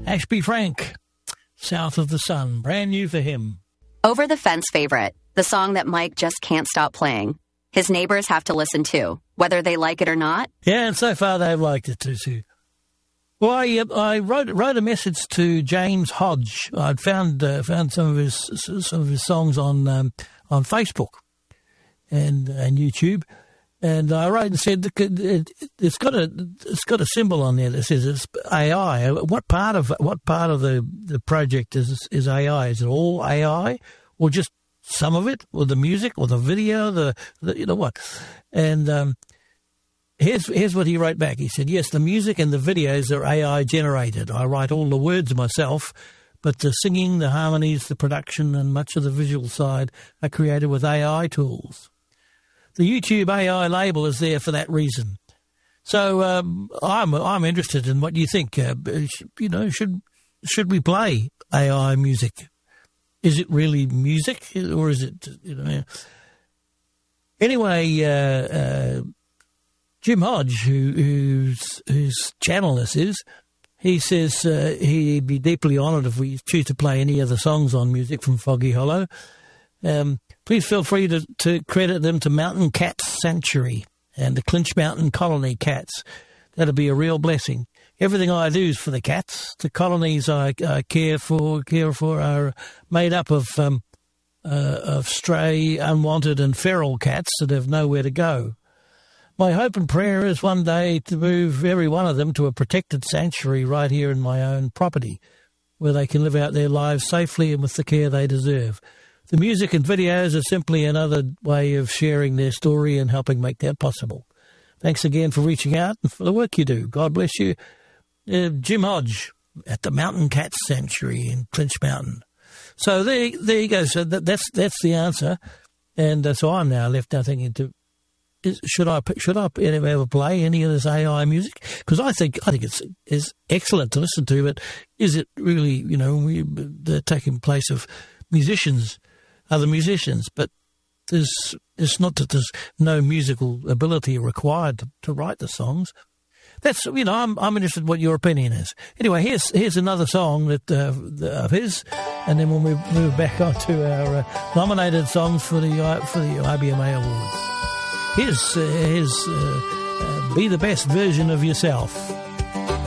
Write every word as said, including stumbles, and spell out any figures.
Ashby Frank, South of the Sun, brand new for him. Over the Fence favorite, the song that Mike just can't stop playing. His neighbors have to listen to, whether they like it or not. Yeah, and so far they've liked it too, Sue. Well, I, uh, I wrote wrote a message to James Hodge. I'd found uh, found some of his some of his songs on um, on Facebook and and YouTube. And I wrote and said it's got a it's got a symbol on there that says it's A I. What part of what part of the, the project is is A I? Is it all A I, or just some of it, or the music, or the video, the, the you know what? And um, here's here's what he wrote back. He said, "Yes, the music and the videos are A I generated. I write all the words myself, but the singing, the harmonies, the production, and much of the visual side are created with A I tools. The YouTube A I label is there for that reason." So um, I'm I'm interested in what you think. Uh, you know, should should we play A I music? Is it really music, or is it, you know? Anyway, uh, uh, Jim Hodge, who, whose whose channel this is, he says uh, he'd be deeply honoured if we choose to play any of the songs on Music from Foggy Hollow. Um, please feel free to, to credit them to Mountain Cats Sanctuary and the Clinch Mountain Colony Cats. That'll be a real blessing. Everything I do is for the cats. The colonies I, I care for care for are made up of um, uh, of stray, unwanted and feral cats that have nowhere to go. My hope and prayer is one day to move every one of them to a protected sanctuary right here in my own property, where they can live out their lives safely and with the care they deserve. The music and videos are simply another way of sharing their story and helping make that possible. Thanks again for reaching out and for the work you do. God bless you. Uh, Jim Hodge at the Mountain Cats Sanctuary in Clinch Mountain. So there, there you go. So that, that's that's the answer. And uh, so I'm now left now thinking, to is, should I should I ever play any of this A I music? Because I think I think it's is excellent to listen to, but is it really, you know, we, they're taking place of musicians, other musicians, but there's it's not that there's no musical ability required to, to write the songs. That's, you know, I'm I'm interested in what your opinion is. Anyway, here's here's another song that uh, of his, and then we'll move, move back on to our uh, nominated songs for the uh, for the I B M A Awards. Here's uh, here's uh, uh, Be the Best Version of Yourself.